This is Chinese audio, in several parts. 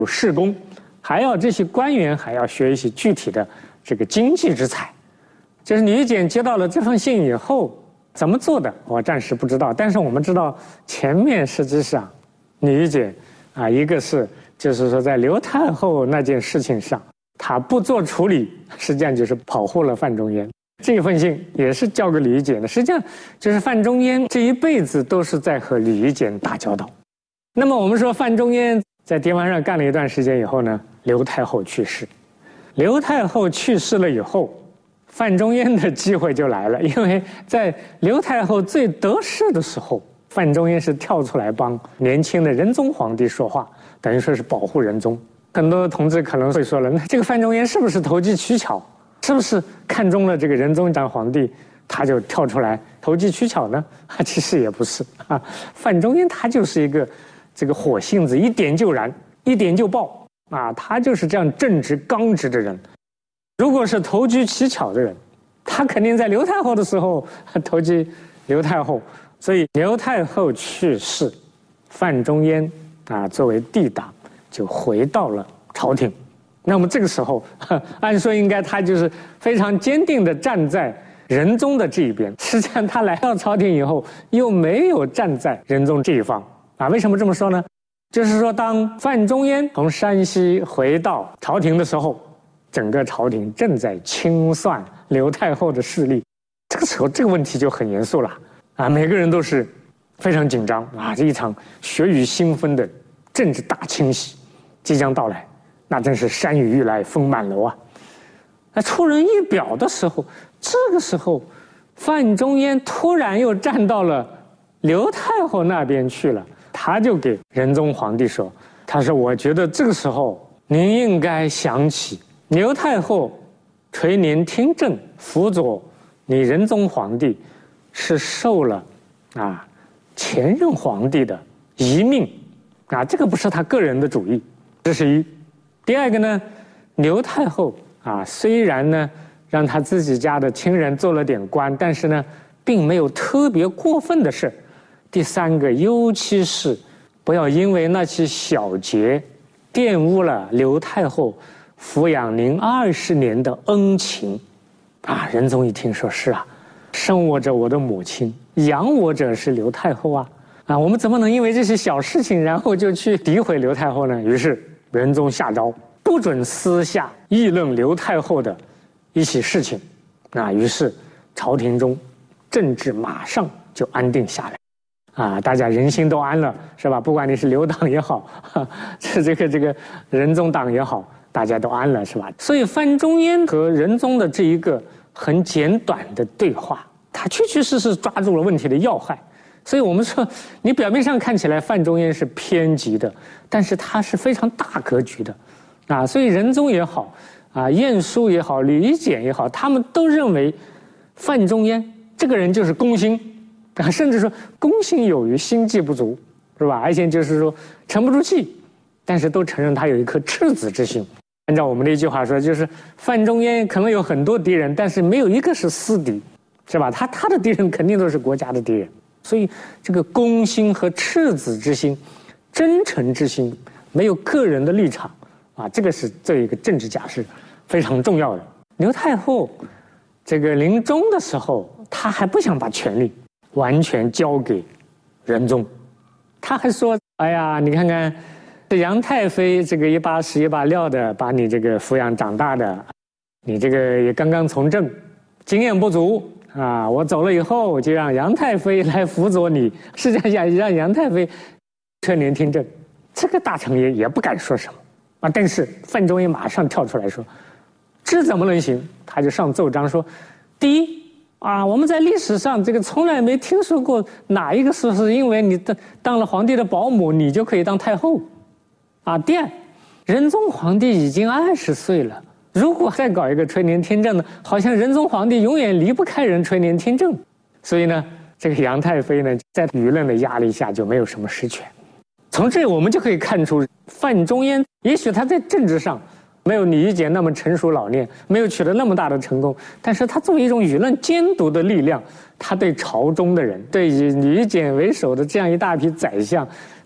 有事功，还要这些官员还要学一些具体的这个经济之才。就是李简接到了这封信以后怎么做的，我暂时不知道。但是我们知道前面实际上李简一个是就是说在刘太后那件事情上他不做处理，实际上就是保护了范仲淹。这封信也是交给李简的，实际上就是范仲淹这一辈子都是在和李简打交道。那么我们说范仲淹在地方上干了一段时间以后呢，刘太后去世。刘太后去世了以后，范仲淹的机会就来了，因为在刘太后最得势的时候，范仲淹是跳出来帮年轻的仁宗皇帝说话，等于说是保护仁宗。很多同志可能会说了，那这个范仲淹是不是投机取巧？是不是看中了这个仁宗当皇帝，他就跳出来投机取巧呢？其实也不是啊，范仲淹他就是一个这个火性子，一点就燃，一点就爆啊，他就是这样正直刚直的人。如果是投机取巧的人，他肯定在刘太后的时候投机刘太后。所以刘太后去世，范仲淹作为帝党就回到了朝廷。那么这个时候按说应该他就是非常坚定地站在仁宗的这一边，实际上他来到朝廷以后又没有站在仁宗这一方为什么这么说呢？就是说当范仲淹从山西回到朝廷的时候，整个朝廷正在清算刘太后的势力，这个时候这个问题就很严肃了每个人都是非常紧张这一场血雨腥风的政治大清洗即将到来，那真是山雨欲来风满楼那出人意表的时候，这个时候范仲淹突然又站到了刘太后那边去了，他就给仁宗皇帝说，他说我觉得这个时候您应该想起刘太后垂帘听政辅佐你仁宗皇帝是受了前任皇帝的遗命这个不是他个人的主意，这是一。第二个呢，刘太后虽然呢让他自己家的亲人做了点官，但是呢并没有特别过分的事。第三个，尤其是不要因为那些小节玷污了刘太后抚养您20年的恩情仁宗一听说是生我者我的母亲，养我者是刘太后我们怎么能因为这些小事情然后就去诋毁刘太后呢？于是仁宗下诏不准私下议论刘太后的一些事情于是朝廷中政治马上就安定下来大家人心都安了，是吧？不管你是刘党也好这个仁宗党也好，大家都安了，是吧？所以范仲淹和仁宗的这一个很简短的对话，他确确实实抓住了问题的要害。所以我们说你表面上看起来范仲淹是偏激的，但是他是非常大格局的所以仁宗也好晏殊也好，李简也好，他们都认为范仲淹这个人就是公心甚至说公心有余心计不足，是吧？而且就是说沉不住气，但是都承认他有一颗赤子之心。按照我们的一句话说，就是范仲淹可能有很多敌人，但是没有一个是私敌，是吧？他的敌人肯定都是国家的敌人。所以这个公心和赤子之心，真诚之心，没有个人的立场这个是这一个政治家是非常重要的。刘太后这个临终的时候，她还不想把权力完全交给仁宗，她还说哎呀你看看这杨太妃这个一把屎一把尿的把你这个抚养长大的，你这个也刚刚从政，经验不足我走了以后就让杨太妃来辅佐你，实际上让杨太妃垂帘听政。这个大臣也不敢说什么但是范仲淹马上跳出来说，这怎么能行？他就上奏章说，第一我们在历史上这个从来没听说过哪一个是因为你当了皇帝的保姆你就可以当太后第二，仁宗皇帝已经20岁了，如果再搞一个垂帘听政呢，好像仁宗皇帝永远离不开人垂帘听政。所以呢这个杨太妃呢在舆论的压力下就没有什么实权。从这我们就可以看出范仲淹也许他在政治上没有李简那么成熟老练，没有取得那么大的成功，但是他作为一种舆论监督的力量，他对朝中的人，对以李简为首的这样一大批宰相，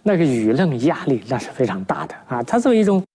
那个舆论压力那是非常大的啊。它作为一种